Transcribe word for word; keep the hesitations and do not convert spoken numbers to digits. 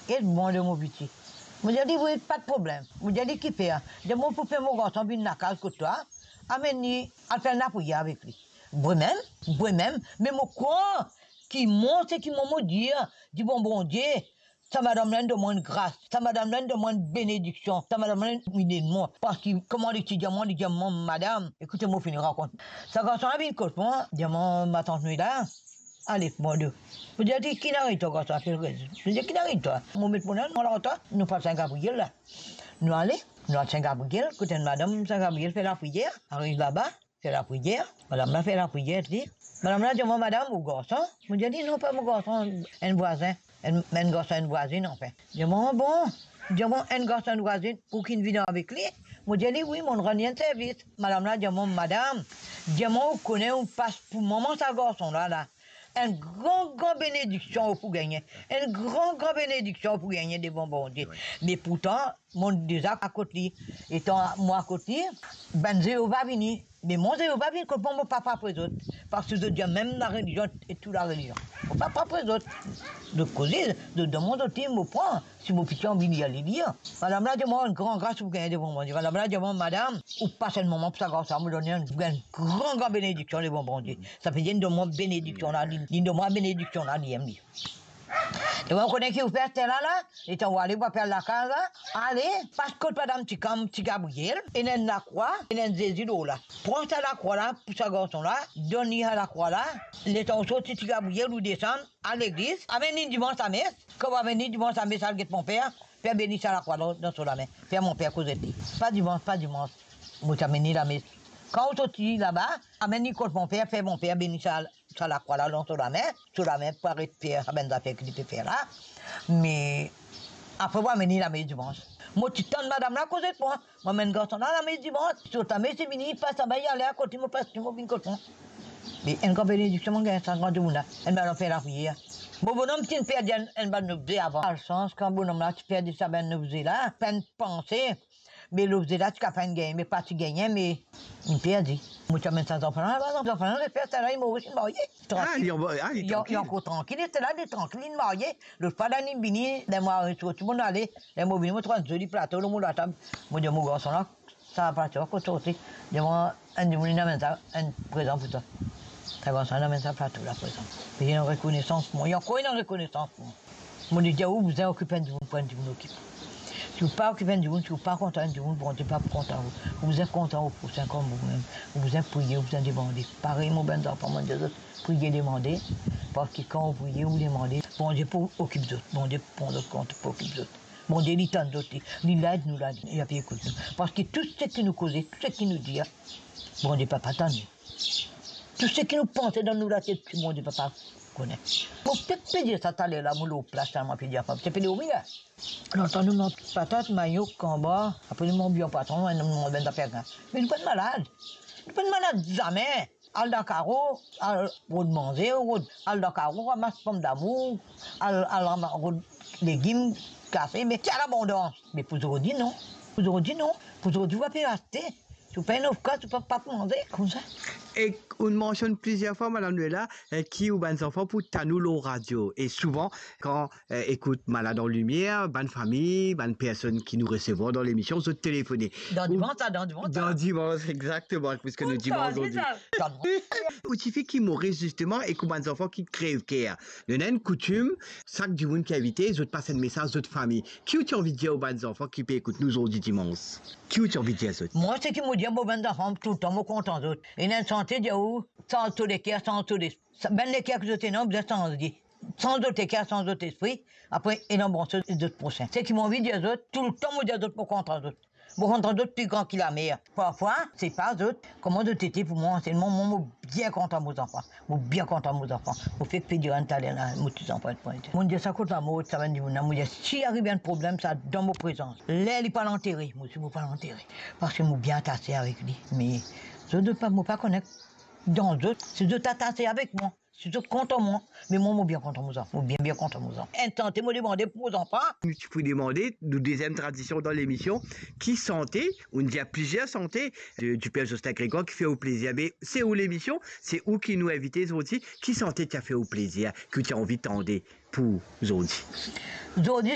Et bon de mon petit. Moi, j'ai dit, oui, pas de problème. Moi, j'ai dit, qui fait? J'ai dit, mon pour faire mon garçon, puis la case que toi, amène-lui, à faire la prière avec lui. Moi-même, moi-même, mais mon quoi, qui monte et qui m'a dit, dit, bon, bon Dieu, ça madame là demande grâce, ça madame là demande bénédiction, ça madame là de moi. Parce que, comment l'étudiant, moi, dit, madame, écoutez-moi, finir raconte. Ça garçon a bien côté moi, dit, ma tante nuit là. Allez, bon Dieu. Vous dites, qui n'arrive toi, quand ça fait le reste? Vous dites, qui n'arrive toi? Mon maître, mon alors toi, nous pas Saint-Gabriel là. Nous allons, nous à Saint-Gabriel, côté madame Saint-Gabriel fait la prière, arrive là-bas, fait la prière, madame là fait la prière, dit, madame là dit, moi, madame, ou garçon? Vous dites, non, pas mon garçon, un voisin, un, un garçon, une voisine, enfin. Je dis, bon, bon, je dis, bon, un garçon, une voisine, pour qu'il vienne avec lui. Moi, je dis, oui, mon rend un service. Madame là dit, mon madame, je dis, moi, on connaît, on passe pour moment, ça garçon là, là. Une grande, grande bénédiction pour gagner. Une grande, grande bénédiction pour gagner des bonbons. Oui. Mais pourtant, mon déjà à côté, étant moi à côté, ben Zéro va venir. Mais mon Zéro va venir quand mon papa pour les autres. Parce que je dis même la religion et toute la religion. Mon papa pour les autres. De causer, de demander au team, me prend. Si mon petit envie d'y aller dire. Madame là, demande une grande grâce pour gagner des bonbons. Madame là, demande, madame, ou passe un moment pour ça, grâce à me donner une grande, grande bénédiction des bonbons. Ça fait une de moi bénédiction là, une de moi bénédiction là, il dit. Et on connaît qui vous fait là là, et on va aller pour faire la case là, allez, parce que madame Ticam, Gabriel, et n'a la croix, et n'a Jésus là. Prends ça la croix là, pour ce garçon là, donne-lui à la croix là, les temps sortis Gabriel ou descendre à l'église, avec dimanche à messe, quand on va venir dimanche à messe, à mon père, faire bénir ça la croix dans son la main, faire mon père causer. Pas dimanche, pas dimanche, moi t'amène la messe. Quand on sortit là-bas, amène contre mon père, fait mon père bénir ça, ça la croix là dans sur la main, sur la main, pour arrêter de faire ça, ben d'affaires qu'il peut faire là. Mais après, on amener la messe dimanche. Moi, tu t'en madame là, cause de moi. Moi, je garçon là, la messe dimanche. Sur ta messe, c'est fini, passe à bailler, aller à côté, moi, passe, moi, viens contre moi. Mais une grande bénédiction, mon gars, cinquante de monde, elle m'a fait la prière. Mon bonhomme, tu ne perds un ban de avant. Par chance, quand bonhomme là, tu perds ça ban de là, peine penser. Mais l'objet là, tu as fait une gagne, mais pas tu gagnes, mais il perd. Moi, tu amènes ça enfants là, les enfants là, les pères, c'est là, ils m'ont aussi marié. Ah, il est tranquille. Il est encore tranquille, il était là, il est tranquille, il est marié. Le pas d'année, il vient, les mois, tout le monde allait, les mots venus, moi, trois jolis plateaux, le monde à table. Moi, je dis, mon garçon là, ça va partir, quoi, sortir. Je dis, moi, un du monde, il amène ça, un présent pour toi. Ça va, ça amène ça plateau, là, présent. Mais il y a une reconnaissance pour moi, il y a encore une reconnaissance pour moi. Moi, je dis, où vous êtes occupé du monde, point de vous occupe. Si vous n'êtes pas occupé du monde, si vous n'êtes pas content du monde, bon, vous n'êtes pas content. Vous êtes content pour cinq ans vous-même. Vous êtes prié, vous êtes demandé. Pareil, mon ben enfant, mon Dieu, priez, demandez. Parce que quand vous priez, vous demandez, bon Dieu, pour occuper d'autres. Bon Dieu, pour notre compte, pour occuper d'autres. Bon Dieu, il tente d'autres. Il l'aide, nous l'aide. Il a puis écoute nous. Parce que tout ce qui nous cause, tout ce qui nous dit, bon Dieu, papa, tant mieux. Tout ce qui nous pense dans nous la tête, bon Dieu, papa, connaît. Pour peut-être dire ça, t'allais là, mon place, ça m'a fait dire, c'est pédé au milieu. Alors, t'as nous patate, maillot, combat, après nous m'ont bien patron, nous m'ont bien d'affaires. Mais nous pas de malade. Nous pas de malade jamais. Al Dakaro, al road manger, al Dakaro, ramasse pomme d'amour, al al légumes, café, mais qui a l'abondance. Mais pour aujourd'hui, non. Pour aujourd'hui, non. Pour aujourd'hui, on va pas acheter. Tu payes neuf cas, tu peux pas manger comme ça. Et on mentionne plusieurs fois, Madame Nuela, euh, qui ou ben enfants pour Tanoulo Radio. Et souvent, quand euh, écoute Malade en Lumière, bonne famille, bonne personne qui nous recevons dans l'émission, se téléphoner. Dans dimanche, dans dimanche. Dans dimanche, exactement, puisque nous dimanche aujourd'hui. Ou suffit qui mourrait justement et que ben enfants qui crèvent care. Le naine coutume, chaque du monde qui a invité, ils passent un message de famille. Qui tu as envie de dire aux ben enfants qui peut écouter nous aujourd'hui dimanche? Qui tu as envie de dire ça? Moi, c'est qui me dit, bon, ben enfants, tout le temps, moi, content d'autres. Et une santé, de où? Sans tout l'équerre, sans tout les. Ben l'équerre que je t'ai nommé, vous êtes sans dit. Sans d'autres équerre, sans d'autres esprit. Après, ils n'ont bon ça, d'autres prochains. C'est qui m'ont envie de dire d'autres, tout le temps, moi, dire d'autres pour contre d'autres. Pour contre d'autres, plus grand qu'il la mère. Parfois, c'est pas d'autres. Comment d'autres étaient pour moi, c'est le moment, moi, bien content, mes enfants. Moi, bien content, mes enfants. Vous faites que dire un talent là, mes petits enfants. Mon Dieu, ça coûte la mort, ça va dire, mon Dieu, s'il arrive un problème, ça dans mon présence. Là, il n'est pas l'enterrer, moi, je ne veux pas l'enterrer. Parce que je suis bien tassé avec lui. Mais, je ne peux pas connaître. Dans d'autres, c'est de t'attacher avec moi. C'est de content moi. Mais moi, moi, bien content, mes enfants. Bien, bien content, mes enfants. Intenté, me demander pour mes enfants. Tu peux demander, nous, deuxième tradition dans l'émission, qui santé, on dit à plusieurs santé, du, du Père Justin Grégoire qui fait au plaisir. Mais c'est où l'émission? C'est où qui nous invite aussi? Qui santé tu as fait au plaisir, que tu as envie de tendre pour aujourd'hui? Aujourd'hui,